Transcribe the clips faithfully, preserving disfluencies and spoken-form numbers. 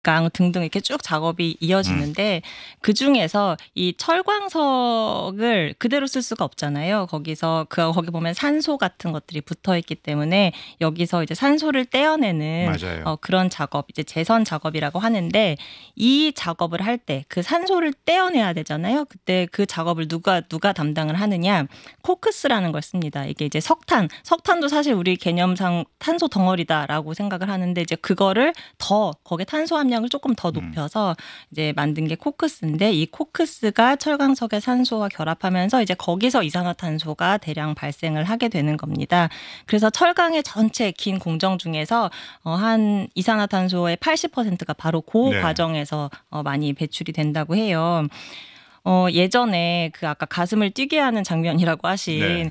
고급강 등등 이렇게 쭉 작업이 이어지는데 음. 그중에서 이 철광석을 그대로 쓸 수가 없잖아요. 거기서 그 거기 보면 산소 같은 것들이 붙어 있기 때문에 여기서 이제 산소를 떼어내는 어, 그런 작업, 이제 재선 작업이라고 하는데 이 작업을 할 때 그 산소를 떼어내야 되잖아요. 그때 그 작업을 누가 누가 담당을 하느냐? 코크스라는 걸 씁니다. 이게 이제 석탄, 석탄도 사실 우리 개념상 탄소 덩어리다라고 생각을 하는데 이제 그거를 더 거기에 탄소 함량을 조금 더 높여서 음. 이제 만든 게 코크스인데 이 코크스가 철광석의 산소와 결합하면서 이제 거기서 이산화탄소가 대량 발생을 하게 되는 겁니다. 그래서 철강의 전체 긴 공정 중에서 어, 한 이산화탄소의 팔십 퍼센트가 바로 그 네. 과정에서 어, 많이 배출이 된다고 해요. 어, 예전에 그 아까 가슴을 뛰게 하는 장면이라고 하신 네.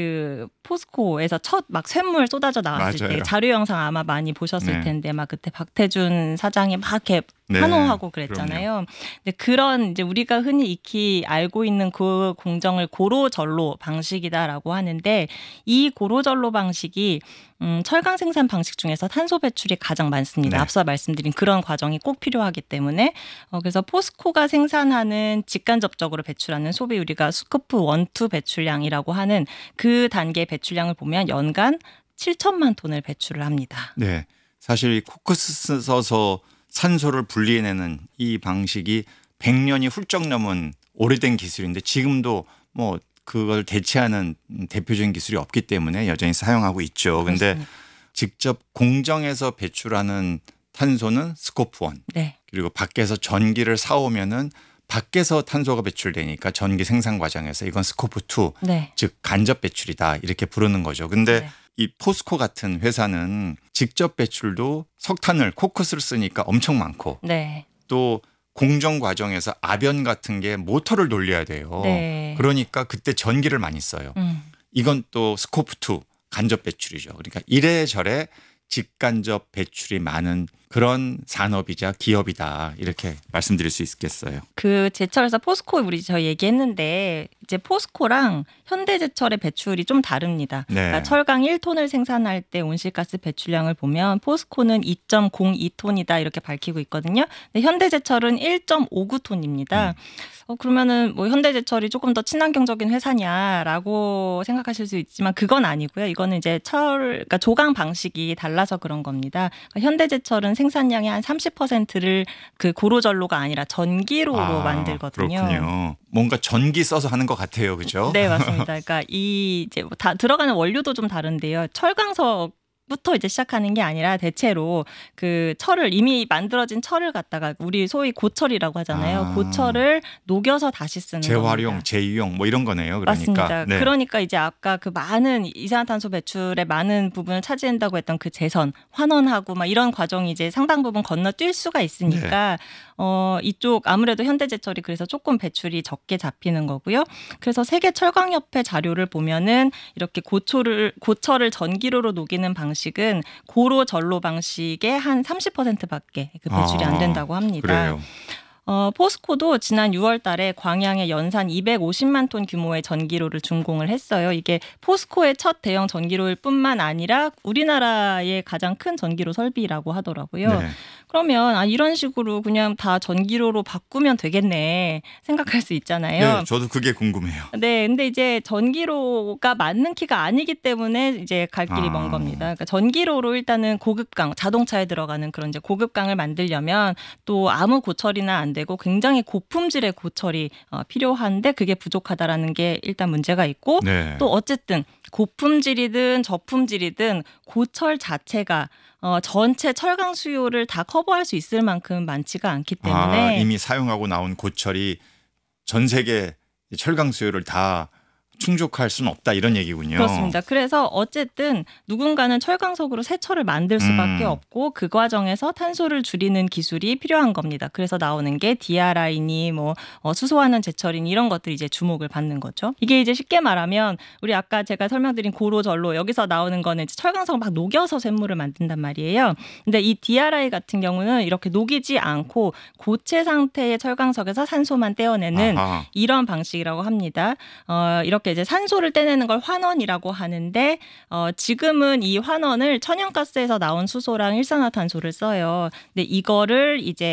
그 포스코에서 첫 막 쇳물 쏟아져 나왔을 맞아요. 때 자료 영상 아마 많이 보셨을 네. 텐데 막 그때 박태준 사장이 막 이렇게 네. 환호하고 그랬잖아요. 그럼요. 근데 그런 이제 우리가 흔히 익히 알고 있는 그 공정을 고로전로 방식이다라고 하는데 이 고로전로 방식이 음, 철강 생산 방식 중에서 탄소 배출이 가장 많습니다. 네. 앞서 말씀드린 그런 과정이 꼭 필요하기 때문에 어, 그래서 포스코가 생산하는 직간접적으로 배출하는 소비 우리가 스코프 일, 이 배출량이라고 하는 그 단계 배출량을 보면 연간 칠천만 톤을 배출을 합니다. 네, 사실 코크스 써서 산소를 분리해내는 이 방식이 백 년이 훌쩍 넘은 오래된 기술인데 지금도 뭐 그걸 대체하는 대표적인 기술이 없기 때문에 여전히 사용하고 있죠. 그런데 직접 공정에서 배출하는 탄소는 스코프 일. 네. 그리고 밖에서 전기를 사오면은 밖에서 탄소가 배출되니까 전기 생산 과정에서 이건 스코프 이, 네. 즉 간접 배출이다 이렇게 부르는 거죠. 그런데 네. 이 포스코 같은 회사는 직접 배출도 석탄을 코크스를 쓰니까 엄청 많고 네. 또 공정 과정에서 아변 같은 게 모터를 돌려야 돼요. 네. 그러니까 그때 전기를 많이 써요. 음. 이건 또 스코프 이 간접 배출이죠. 그러니까 이래저래 직간접 배출이 많은 그런 산업이자 기업이다 이렇게 말씀드릴 수 있겠어요. 그 제철에서 포스코 우리 저 얘기했는데 이제 포스코랑 현대제철의 배출이 좀 다릅니다. 네. 그러니까 철강 일 톤을 생산할 때 온실가스 배출량을 보면 포스코는 이 점 공이 톤이다 이렇게 밝히고 있거든요. 근데 현대제철은 일 점 오구 톤입니다. 음. 어, 그러면은 뭐 현대제철이 조금 더 친환경적인 회사냐라고 생각하실 수 있지만 그건 아니고요. 이거는 이제 철, 그러니까 조강 방식이 달라서 그런 겁니다. 그러니까 현대제철은 생산량의 한 삼십 퍼센트를 그 고로전로가 아니라 전기로로 아, 만들거든요. 그렇군요. 뭔가 전기 써서 하는 것 같아요, 그렇죠? 네, 맞습니다. 그러니까 이 이제 다 들어가는 원료도 좀 다른데요. 철강석 부터 이제 시작하는 게 아니라 대체로 그 철을 이미 만들어진 철을 갖다가 우리 소위 고철이라고 하잖아요. 아. 고철을 녹여서 다시 쓰는 재활용, 겁니다. 재이용 뭐 이런 거네요. 그러니까. 맞습니다. 네. 그러니까 이제 아까 그 많은 이산화탄소 배출의 많은 부분을 차지한다고 했던 그 재선, 환원하고 막 이런 과정이 이제 상당 부분 건너뛸 수가 있으니까 네. 어, 이쪽 아무래도 현대제철이 그래서 조금 배출이 적게 잡히는 거고요. 그래서 세계 철강협회 자료를 보면은 이렇게 고철을 고철을 전기로로 녹이는 방식 방식은 고로 전로 방식의 한 삼십 퍼센트밖에 그 배출이 아, 안 된다고 합니다. 그래요. 어, 포스코도 지난 유월 달에 광양에 연산 이백오십만 톤 규모의 전기로를 준공을 했어요. 이게 포스코의 첫 대형 전기로일 뿐만 아니라 우리나라의 가장 큰 전기로 설비라고 하더라고요. 네. 그러면 아, 이런 식으로 그냥 다 전기로로 바꾸면 되겠네 생각할 수 있잖아요. 네, 저도 그게 궁금해요. 네, 근데 이제 전기로가 맞는 키가 아니기 때문에 이제 갈 길이 아. 먼 겁니다. 그러니까 전기로로 일단은 고급강, 자동차에 들어가는 그런 이제 고급강을 만들려면 또 아무 고철이나 안 되고 굉장히 고품질의 고철이 어, 필요한데 그게 부족하다라는 게 일단 문제가 있고 네. 또 어쨌든 고품질이든 저품질이든 고철 자체가 어, 전체 철강 수요를 다 커버할 수 있을 만큼 많지가 않기 때문에 아, 이미 사용하고 나온 고철이 전 세계 철강 수요를 다 충족할 수는 없다 이런 얘기군요. 그렇습니다. 그래서 어쨌든 누군가는 철강석으로 새 철을 만들 수밖에 음. 없고 그 과정에서 탄소를 줄이는 기술이 필요한 겁니다. 그래서 나오는 게 디알아이니 뭐 어, 수소환원 제철인 이런 것들이 이제 주목을 받는 거죠. 이게 이제 쉽게 말하면 우리 아까 제가 설명드린 고로전로 여기서 나오는 거는 철강석을 막 녹여서 쇳물을 만든단 말이에요. 근데 이 디알아이 같은 경우는 이렇게 녹이지 않고 고체 상태의 철강석에서 산소만 떼어내는 아하. 이런 방식이라고 합니다. 어, 이렇게 이제 산소를 떼내는 걸 환원이라고 하는데 어, 지금은 이 환원을 천연가스에서 나온 수소랑 일산화탄소를 써요. 근데 이거를 이제